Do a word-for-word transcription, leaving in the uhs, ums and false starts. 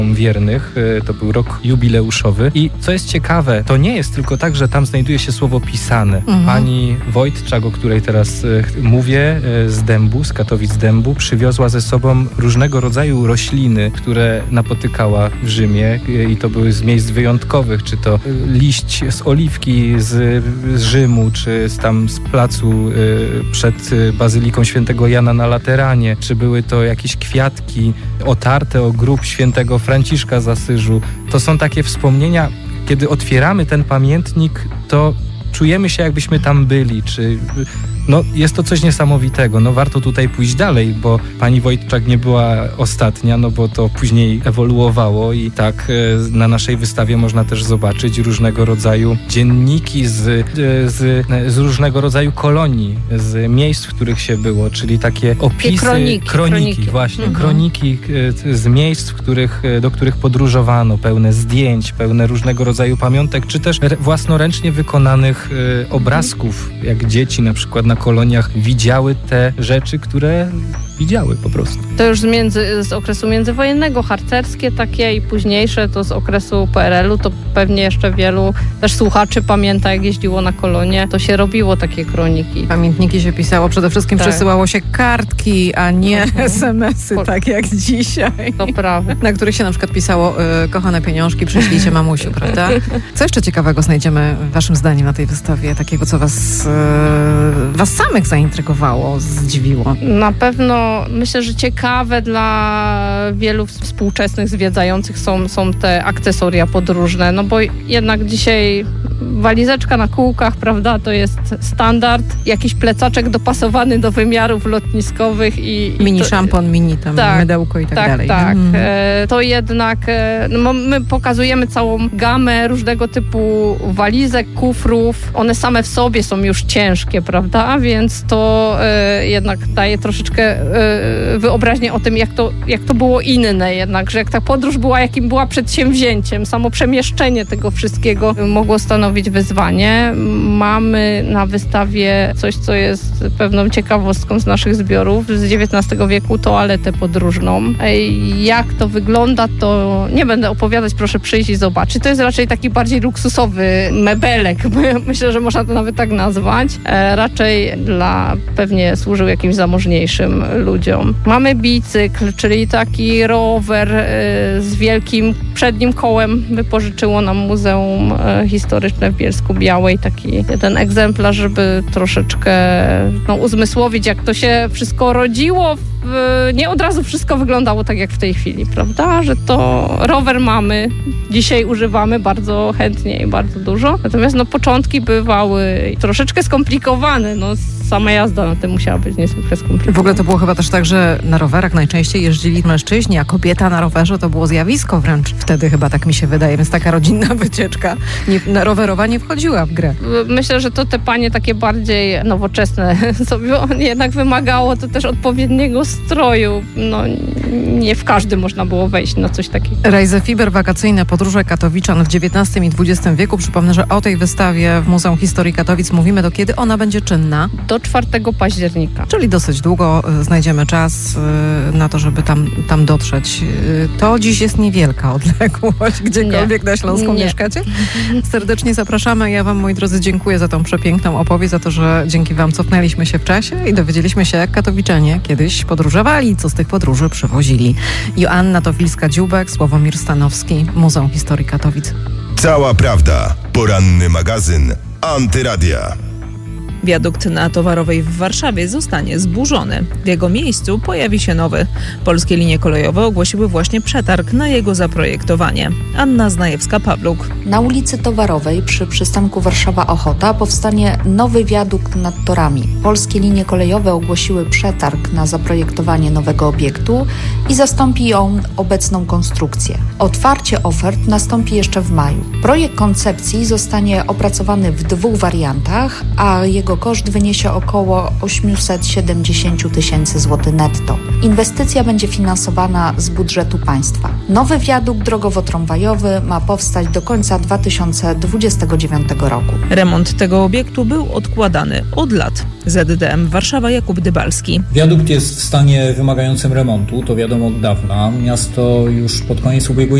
wiernych. To był rok jubileuszowy. I co jest ciekawe, to nie jest tylko tak, że tam znajduje się słowo pisane. Mhm. Pani Wojtczak, o której teraz mówię, z Dębu, z Katowic Dębu, przywiozła ze sobą różnego rodzaju rośliny, które napotykała w Rzymie i to były z miejsc wyjątkowych, czy to liść z oliwki z, z Rzymu, czy z tam z placu y, przed Bazyliką Świętego Jana na Lateranie, czy były to jakieś kwiatki otarte o grób Świętego Franciszka z Asyżu. To są takie wspomnienia, kiedy otwieramy ten pamiętnik, to czujemy się, jakbyśmy tam byli, czy... No, jest to coś niesamowitego. No, warto tutaj pójść dalej, bo pani Wojtczak nie była ostatnia, no bo to później ewoluowało i tak e, na naszej wystawie można też zobaczyć różnego rodzaju dzienniki z, e, z, z różnego rodzaju kolonii, z miejsc, w których się było, czyli takie opisy, kroniki, kroniki, kroniki. właśnie, Mhm. kroniki e, z miejsc, w których, e, do których podróżowano, pełne zdjęć, pełne różnego rodzaju pamiątek, czy też re, własnoręcznie wykonanych e, obrazków, mhm. jak dzieci na przykład na koloniach widziały te rzeczy, które widziały po prostu. To już z, między, z okresu międzywojennego, harcerskie takie i późniejsze, to z okresu P R L u, to pewnie jeszcze wielu też słuchaczy pamięta, jak jeździło na kolonie, to się robiło takie kroniki. Pamiętniki się pisało, przede wszystkim tak. Przesyłało się kartki, a nie mhm. es em esy, po... tak jak dzisiaj. To prawda. Na których się na przykład pisało y, kochane pieniążki, przyślijcie mamusiu, prawda? Co jeszcze ciekawego znajdziemy waszym zdaniem na tej wystawie, takiego, co was, y, was samych zaintrygowało, zdziwiło? Na pewno myślę, że ciekawe dla wielu współczesnych zwiedzających są, są te akcesoria podróżne, no bo jednak dzisiaj walizeczka na kółkach, prawda, to jest standard, jakiś plecaczek dopasowany do wymiarów lotniskowych i... Mini to, szampon, mini tam tak, mydełko i tak, tak dalej. Tak, mm. e, to jednak e, no, my pokazujemy całą gamę różnego typu walizek, kufrów, one same w sobie są już ciężkie, prawda, więc to e, jednak daje troszeczkę e, wyobraźnię o tym, jak to, jak to było inne jednak, że jak ta podróż była, jakim była przedsięwzięciem, samo przemieszczenie tego wszystkiego mogło stanowić wyzwanie. Mamy na wystawie coś, co jest pewną ciekawostką z naszych zbiorów z dziewiętnastego wieku, toaletę podróżną. Jak to wygląda, to nie będę opowiadać, proszę przyjść i zobaczyć. To jest raczej taki bardziej luksusowy mebelek. Myślę, że można to nawet tak nazwać. Raczej dla, pewnie służył jakimś zamożniejszym ludziom. Mamy bicykl, czyli taki rower z wielkim przednim kołem. Wypożyczyło nam Muzeum Historyczne w Bielsku Białej taki jeden egzemplarz, żeby troszeczkę no, uzmysłowić, jak to się wszystko rodziło. Nie od razu wszystko wyglądało tak, jak w tej chwili, prawda? Że to rower mamy, dzisiaj używamy bardzo chętnie i bardzo dużo. Natomiast no, początki bywały troszeczkę skomplikowane. No, sama jazda na tym musiała być niezwykle skomplikowana. W ogóle to było chyba też tak, że na rowerach najczęściej jeździli mężczyźni, a kobieta na rowerze to było zjawisko wręcz wtedy, chyba tak mi się wydaje. Więc taka rodzinna wycieczka, nie, rowerowa nie wchodziła w grę. Myślę, że to te panie takie bardziej nowoczesne sobie jednak wymagało to też odpowiedniego stroju. No, nie w każdy można było wejść na coś takiego. Reisefiber, wakacyjne podróże Katowiczan w dziewiętnastym i dwudziestym wieku. Przypomnę, że o tej wystawie w Muzeum Historii Katowic mówimy. Do kiedy ona będzie czynna? Do czwartego października. Czyli dosyć długo znajdziemy czas na to, żeby tam, tam dotrzeć. To dziś jest niewielka odległość, gdziekolwiek nie. na Śląsku nie. mieszkacie. Serdecznie zapraszamy. Ja wam, moi drodzy, dziękuję za tą przepiękną opowieść, za to, że dzięki wam cofnęliśmy się w czasie i dowiedzieliśmy się, jak katowiczanie kiedyś podróżowali, co z tych podróży przywozili. Joanna Towilska-Dziubek, Sławomir Stanowski, Muzeum Historii Katowic. Cała prawda. Poranny magazyn Antyradia. Wiadukt na Towarowej w Warszawie zostanie zburzony. W jego miejscu pojawi się nowy. Polskie linie kolejowe ogłosiły właśnie przetarg na jego zaprojektowanie. Anna Znajewska-Pawluk. Na ulicy Towarowej przy przystanku Warszawa-Ochota powstanie nowy wiadukt nad torami. Polskie linie kolejowe ogłosiły przetarg na zaprojektowanie nowego obiektu i zastąpi on obecną konstrukcję. Otwarcie ofert nastąpi jeszcze w maju. Projekt koncepcji zostanie opracowany w dwóch wariantach, a jego Jego koszt wyniesie około osiemset siedemdziesiąt tysięcy złotych netto. Inwestycja będzie finansowana z budżetu państwa. Nowy wiadukt drogowo-tramwajowy ma powstać do końca dwa tysiące dwudziestego dziewiątego roku. Remont tego obiektu był odkładany od lat. Z D M Warszawa, Jakub Dybalski. Wiadukt jest w stanie wymagającym remontu, to wiadomo od dawna. Miasto już pod koniec ubiegłej